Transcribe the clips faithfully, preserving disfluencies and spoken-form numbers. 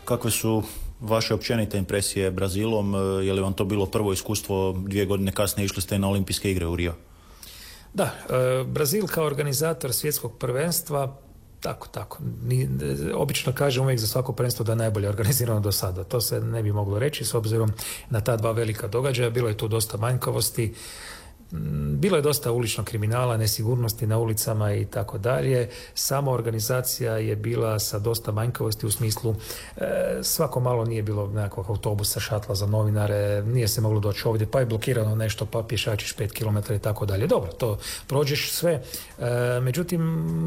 Kakve su vaše općenite impresije Brazilom? Je li vam to bilo prvo iskustvo, dvije godine kasnije išli ste na olimpijske igre u Rio? Da, Brazil kao organizator svjetskog prvenstva, tako, tako. Ni, obično kažem uvijek za svako prvenstvo da je najbolje organizirano do sada. To se ne bi moglo reći s obzirom na ta dva velika događaja. Bilo je tu dosta manjkavosti. Bilo je dosta uličnog kriminala, nesigurnosti na ulicama i tako dalje. Sama organizacija je bila sa dosta manjkavosti u smislu e, svako malo nije bilo nekakvog autobusa, šatla za novinare, nije se moglo doći ovdje, pa je blokirano nešto, pa pješačiš pet kilometara i tako dalje. Dobro, to prođeš sve. E, međutim,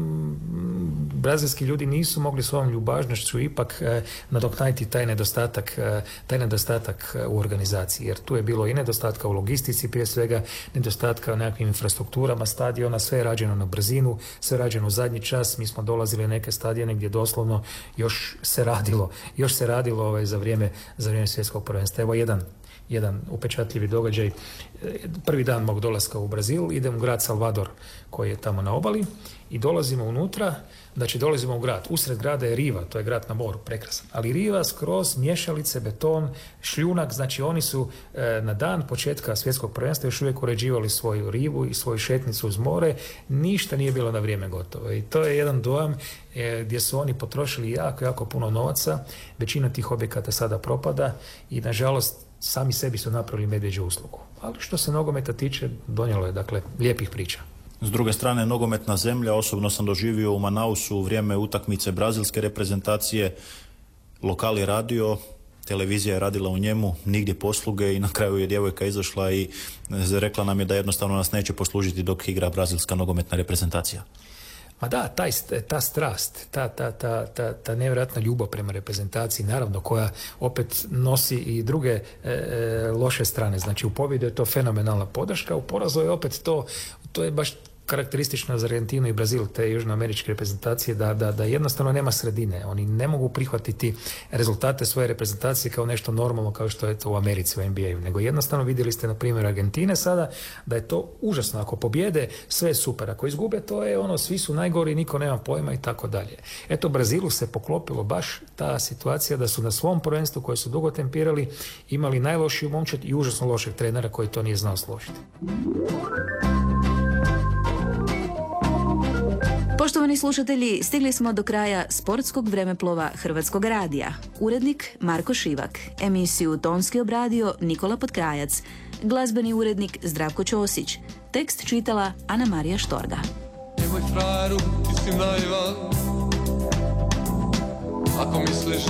brazilski ljudi nisu mogli svojom ljubažnošću ipak e, nadoknaditi taj nedostatak, e, taj nedostatak u organizaciji, jer tu je bilo i nedostatka u logistici, prije svega nedostatka u nekakvim infrastrukturama stadiona, sve je rađeno na brzinu, sve je rađeno u zadnji čas. Mi smo dolazili na neke stadione gdje doslovno još se radilo, još se radilo ovaj, za vrijeme, za vrijeme svjetskog prvenstva. Evo jedan, jedan upečatljivi događaj. Prvi dan mog dolaska u Brazil, idem u grad Salvador koji je tamo na obali i dolazimo unutra, znači dolazimo u grad. Usred grada je riva, to je grad na moru, prekrasan. Ali riva skroz, mješalice, beton, šljunak, znači oni su e, na dan početka svjetskog prvenstva još uvijek uređivali svoju rivu i svoju šetnicu uz more. Ništa nije bilo na vrijeme gotovo. I to je jedan dojam e, gdje su oni potrošili jako, jako puno novaca. Većina tih objekata sada propada i nažalost sami sebi su napravili medvjeđu uslugu. Ali što se nogometa tiče, donijelo je dakle lijepih priča. S druge strane, nogometna zemlja, osobno sam doživio u Manausu u vrijeme utakmice brazilske reprezentacije, lokal je radio, televizija je radila u njemu, nigdje posluge i na kraju je djevojka izašla i rekla nam je da jednostavno nas neće poslužiti dok igra brazilska nogometna reprezentacija. Ma da, taj, ta strast, ta, ta, ta, ta, ta nevjerojatna ljubav prema reprezentaciji, naravno, koja opet nosi i druge e, e, loše strane. Znači, u pobjedu je to fenomenalna podrška, u porazu je opet to, to je baš karakteristično za Argentinu i Brazil, te južnoameričke reprezentacije, da, da, da jednostavno nema sredine. Oni ne mogu prihvatiti rezultate svoje reprezentacije kao nešto normalno kao što je to u Americi, u N B A-u. Nego jednostavno vidjeli ste na primjer Argentine sada da je to užasno. Ako pobjede, sve je super. Ako izgube, to je ono, svi su najgori, niko nema pojma i tako dalje. Eto, Brazilu se poklopilo baš ta situacija da su na svom prvenstvu koje su dugo tempirali imali najlošiju momčad i užasno lošeg trenera koji to nije znao složiti. Poštovani slušatelji, stigli smo do kraja sportskog vremeplova Hrvatskog radija. Urednik Marko Šivak, emisiju tonski obradio Nikola Potkrajac, glazbeni urednik Zdravko Ćosić, tekst čitala Ana Marija Štorga. Nemoj frajeru, ti si naivan, ako misliš